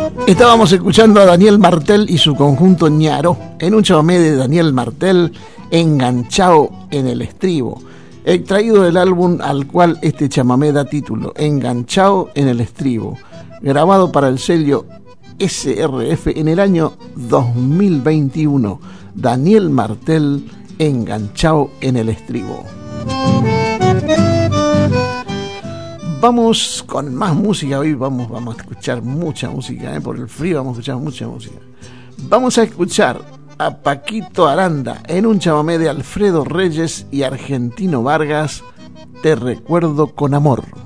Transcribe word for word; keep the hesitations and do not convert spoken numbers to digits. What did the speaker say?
Estábamos escuchando a Daniel Martel y su conjunto Ñaró en un chamamé de Daniel Martel, Enganchao en el estribo, extraído del álbum al cual este chamamé da título, Enganchao en el estribo, grabado para el sello S R F en el año dos mil veintiuno. Daniel Martel, Enganchao en el estribo. Vamos con más música. Hoy vamos, vamos a escuchar mucha música, ¿eh? Por el frío vamos a escuchar mucha música. Vamos a escuchar a Paquito Aranda en un chamamé de Alfredo Reyes y Argentino Vargas, Te recuerdo con amor.